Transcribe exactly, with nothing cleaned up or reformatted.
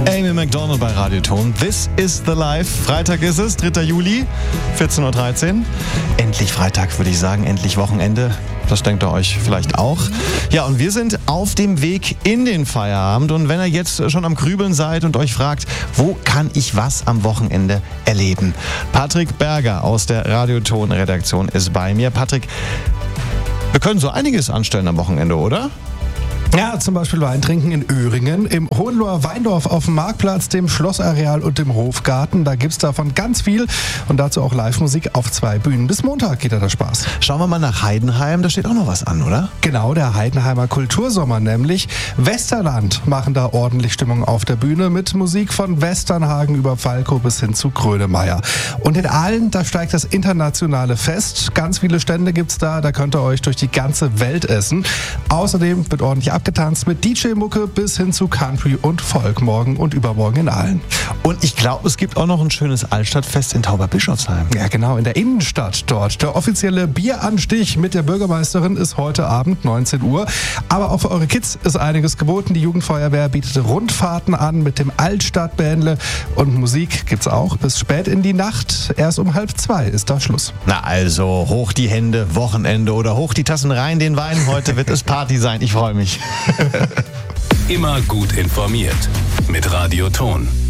Amy Macdonald bei Radioton. This is the Life. Freitag ist es, dritter Juli, vierzehn Uhr dreizehn. Endlich Freitag, würde ich sagen. Endlich Wochenende. Das denkt ihr euch vielleicht auch. Ja, und wir sind auf dem Weg in den Feierabend. Und wenn ihr jetzt schon am Grübeln seid und euch fragt, wo kann ich was am Wochenende erleben? Patrick Berger aus der Radioton-Redaktion ist bei mir. Patrick, wir können so einiges anstellen am Wochenende, oder? Ja, zum Beispiel Wein trinken in Öhringen, im Hohenloher Weindorf auf dem Marktplatz, dem Schlossareal und dem Hofgarten. Da gibt's davon ganz viel und dazu auch Live-Musik auf zwei Bühnen. Bis Montag geht da der Spaß. Schauen wir mal nach Heidenheim, da steht auch noch was an, oder? Genau, der Heidenheimer Kultursommer nämlich. Westerland machen da ordentlich Stimmung auf der Bühne mit Musik von Westernhagen über Falco bis hin zu Grönemeyer. Und in Aalen, da steigt das internationale Fest. Ganz viele Stände gibt's da, da könnt ihr euch durch die ganze Welt essen. Außerdem wird ordentlich abgetanzt mit D J-Mucke bis hin zu Country und Folk morgen und übermorgen in Aalen. Und ich glaube, es gibt auch noch ein schönes Altstadtfest in Tauberbischofsheim. Ja, genau, in der Innenstadt dort. Der offizielle Bieranstich mit der Bürgermeisterin ist heute Abend neunzehn Uhr. Aber auch für eure Kids ist einiges geboten. Die Jugendfeuerwehr bietet Rundfahrten an mit dem Altstadtbändle. Und Musik gibt's auch bis spät in die Nacht. Erst um halb zwei ist da Schluss. Na also, hoch die Hände, Wochenende oder hoch die Tassen rein, den Wein. Heute wird es Party sein. Ich freue mich. Immer gut informiert mit Radioton.